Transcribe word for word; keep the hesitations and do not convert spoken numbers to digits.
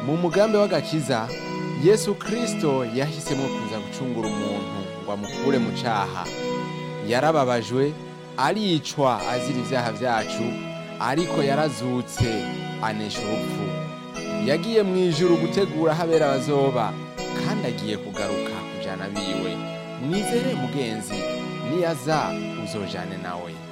mu mugambi w'agakiza Yesu Kristo yahisemo kuza gucungura umuntu ngo amukure mu cyaha. Yarababajwe, aricwa azira ibyaha byacu, ariko yarazutse anesha urupfu. Yagiye mu ijuru gutegura habera bazoba, kandi agiye kugaruka kujana biwe. Mwizere mugenzi, niyaza uzojane nawe.